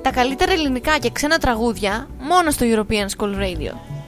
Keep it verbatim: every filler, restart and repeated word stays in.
τα καλύτερα ελληνικά και ξένα τραγούδια μόνο στο European School Radio.